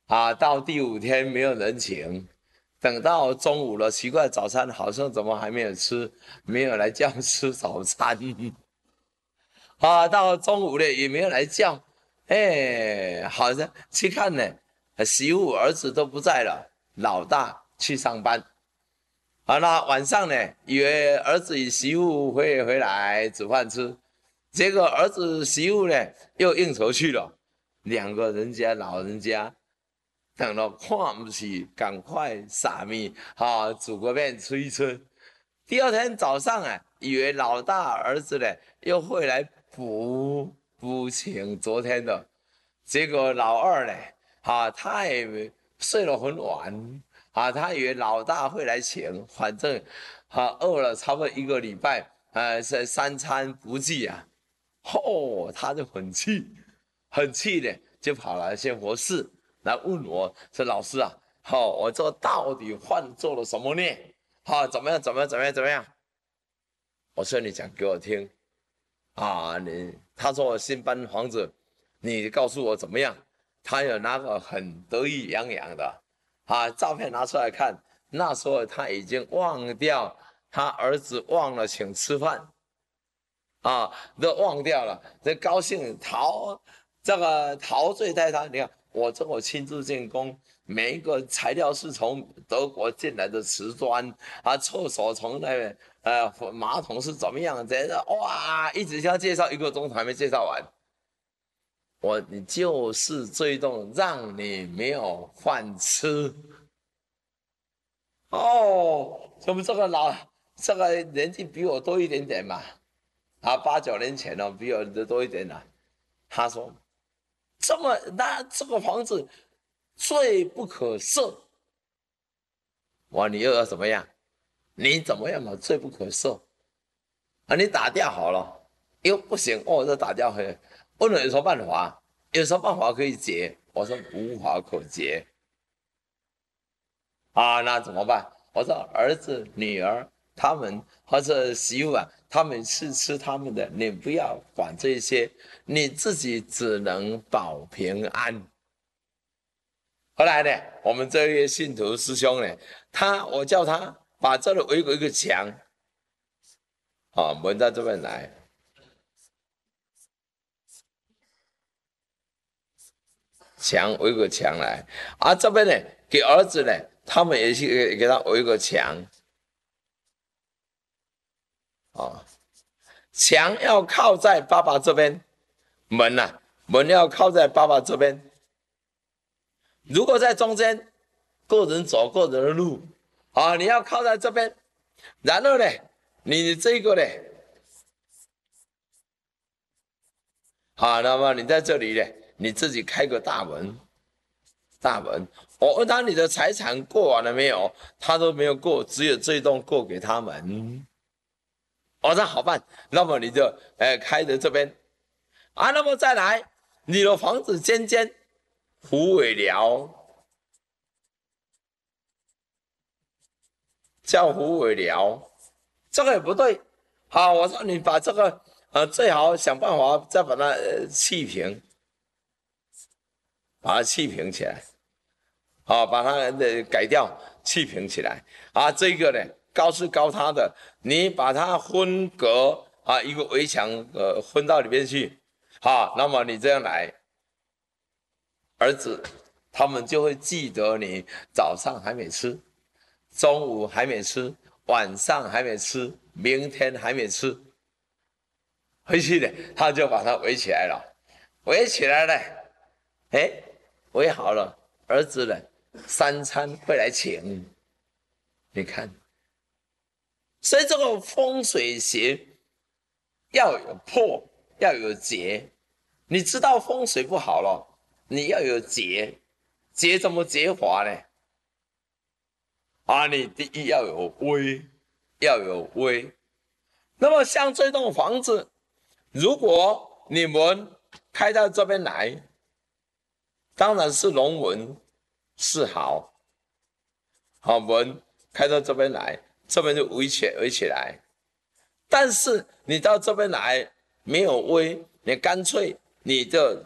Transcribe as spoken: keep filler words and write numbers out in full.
啊，到第五天没有人请，等到中午了，奇怪，早餐好像怎么还没有吃？没有来叫吃早餐。啊，到中午了也没有来叫，哎，好像去看呢，媳妇儿子都不在了，老大去上班。好，那晚上呢，以为儿子与媳妇会回来煮饭吃，结果儿子媳妇呢又应酬去了，两个人家老人家等了看不起，赶快撒米啊，煮个面吃一吃。第二天早上啊，以为老大儿子呢又会来补补请昨天的，结果老二呢，啊，他也睡得很晚啊，他以为老大会来请，反正啊饿了差不多一个礼拜，呃，是三餐不继啊，哦，他就很气，很气的就跑来先佛寺来问我说：“老师啊，好、哦，我这到底犯做了什么孽？好、哦，怎么样？怎么样？怎么样？怎么样？”我说：“你讲给我听啊！你他说我新搬房子，你告诉我怎么样？”他有那个很得意洋洋的啊，照片拿出来看，那时候他已经忘掉他儿子忘了请吃饭啊，都忘掉了，这高兴陶这个陶醉在他。你看我这我亲自进宫，每一个材料是从德国进来的瓷砖啊，厕所从那个呃马桶是怎么样，这哇一直要介绍一个钟头还没介绍完。我你就是这一栋让你没有饭吃哦，怎么这个老这个年纪比我多一点点嘛？啊，八九年前哦，比我的多一点了。他说：“这么那这个房子罪不可赦。”我说你又要怎么样？你怎么样嘛？罪不可赦啊！你打掉好了，又不行哦，这打掉回。问了有什么办法？有什么办法可以解？我说无法可解啊，那怎么办？我说儿子、女儿他们或者媳妇啊，他们是吃他们的，你不要管这些，你自己只能保平安。后来呢，我们这位信徒师兄呢，他我叫他把这里围过一个墙，啊，门到这边来，墙围个墙来，啊，这边呢给儿子呢，他们也去给给他围个墙，啊，墙要靠在爸爸这边，门呐、啊，门要靠在爸爸这边，如果在中间，个人走个人的路，啊，你要靠在这边，然后呢，你这个呢？好，那么你在这里呢，你自己开个大门，大门。我问他你的财产过完了没有？他都没有过，只有这一栋过给他们。我说好办，那么你就呃开着这边啊，那么再来，你的房子尖尖，虎尾寮叫虎尾寮，这个也不对。好，我说你把这个呃最好想办法再把它呃砌平，把它砌平起来。啊，把它的改掉，气平起来啊。这个呢，高是高它的，你把它分隔啊，一个围墙呃分到里面去，啊，那么你这样来，儿子他们就会记得你早上还没吃，中午还没吃，晚上还没吃，明天还没吃，回去呢，他就把它围起来了，围起来了，哎，围好了，儿子呢？三餐会来请，你看，所以这个风水学要有破，要有结。你知道风水不好了，你要有结，结怎么结法呢？啊，你第一要有威，要有威。那么像这栋房子，如果你们开到这边来，当然是龙门是好。好门开到这边来，这边就围起围起来。但是你到这边来没有威，你干脆你就